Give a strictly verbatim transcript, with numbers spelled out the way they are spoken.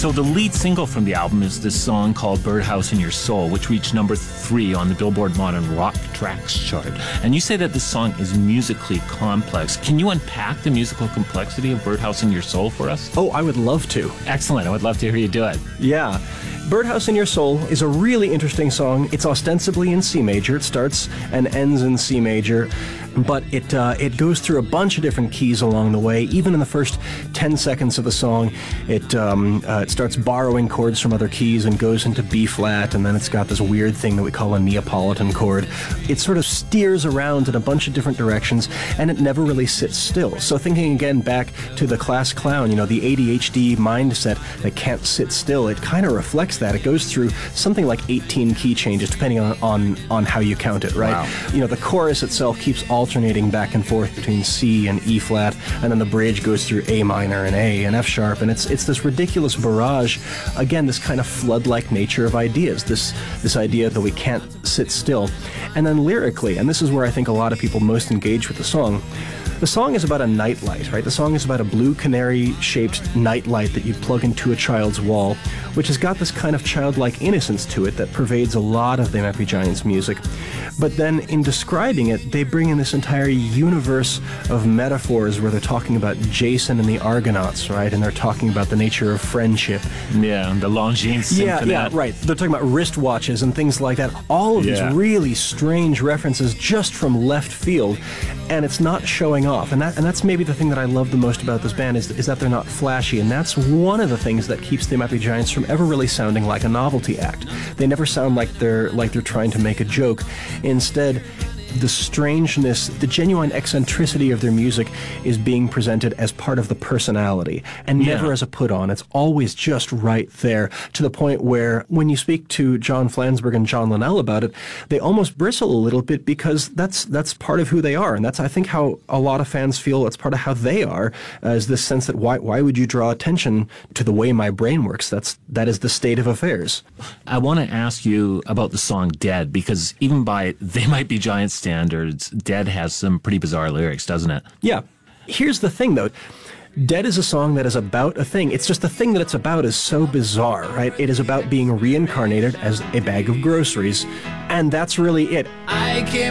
So the lead single from the album is this song called Birdhouse in Your Soul, which reached number three on the Billboard Modern Rock Tracks chart. And you say that this song is musically complex. Can you unpack the musical complexity of Birdhouse in Your Soul for us? Oh, I would love to. Excellent. I would love to hear you do it. Yeah. Birdhouse in Your Soul is a really interesting song. It's ostensibly in C major. It starts and ends in C major, but it uh, it goes through a bunch of different keys along the way. Even in the first ten seconds of the song, it um, uh, it starts borrowing chords from other keys and goes into B flat, and then it's got this weird thing that we call a Neapolitan chord. It sort of steers around in a bunch of different directions, and it never really sits still. So thinking again back to the class clown, you know, the A D H D mindset that can't sit still, it kind of reflects that. It goes through something like eighteen key changes, depending on, on, on how you count it, right? Wow. You know, the chorus itself keeps alternating back and forth between C and E flat, and then the bridge goes through A minor and A and F sharp, and it's it's this ridiculous barrage. Again, this kind of flood-like nature of ideas, this this idea that we can't sit still. And then lyrically, and this is where I think a lot of people most engage with the song, the song is about a nightlight, right? The song is about a blue canary-shaped nightlight that you plug into a child's wall, which has got this kind of childlike innocence to it that pervades a lot of the Might Be Giants music. But then in describing it, they bring in this entire universe of metaphors where they're talking about Jason and the Argonauts, right? And they're talking about the nature of friendship. Yeah, the Longines Symphony. Yeah, yeah, right. They're talking about wristwatches and things like that. All of Yeah. these really strange references just from left field, and it's not showing off. And that and that's maybe the thing that I love the most about this band is, is that they're not flashy, and that's one of the things that keeps the Might Be Giants from ever really sounding like a novelty act. They never sound like they're like they're trying to make a joke. Instead, the strangeness, the genuine eccentricity of their music is being presented as part of the personality and Yeah. never as a put-on. It's always just right there, to the point where when you speak to John Flansburgh and John Linnell about it, they almost bristle a little bit, because that's that's part of who they are. And that's, I think, how a lot of fans feel. It's part of how they are, uh, is this sense that why why would you draw attention to the way my brain works? That's that is the state of affairs. I want to ask you about the song Dead, because even by They Might Be Giants standards, Dead has some pretty bizarre lyrics, doesn't it? Yeah. Here's the thing, though. Dead is a song that is about a thing. It's just the thing that it's about is so bizarre, right? It is about being reincarnated as a bag of groceries, and that's really it. I can't